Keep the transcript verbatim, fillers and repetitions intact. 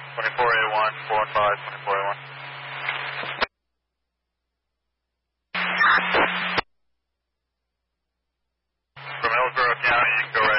twenty-four A one, four one five, twenty-four A one. From Hillsborough County, you can go right